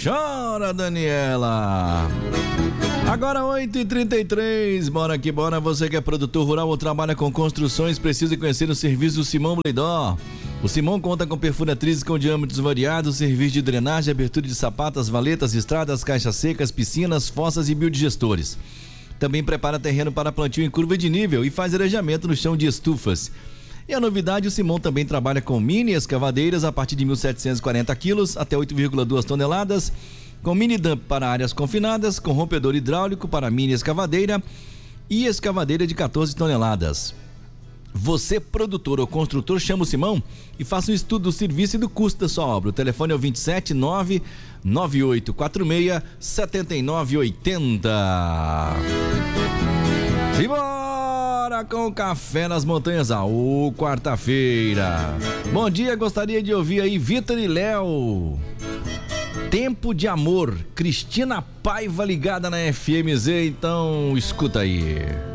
chora, Daniela. Agora 8h33, bora que bora. Você que é produtor rural ou trabalha com construções, precisa conhecer o serviço do Simão Bleidó. O Simão conta com perfuratrizes com diâmetros variados, serviço de drenagem, abertura de sapatas, valetas, estradas, caixas secas, piscinas, fossas e biodigestores. Também prepara terreno para plantio em curva de nível e faz arejamento no chão de estufas. E a novidade, o Simão também trabalha com mini escavadeiras a partir de 1.740 quilos até 8,2 toneladas, com mini dump para áreas confinadas, com rompedor hidráulico para mini escavadeira e escavadeira de 14 toneladas. Você, produtor ou construtor, chama o Simão e faça um estudo do serviço e do custo da sua obra. O telefone é o 27 99846 7980. Simbora com o Café nas Montanhas, quarta-feira. Bom dia, gostaria de ouvir aí Vitor e Léo. Tempo de Amor, Cristina Paiva ligada na FMZ, então escuta aí.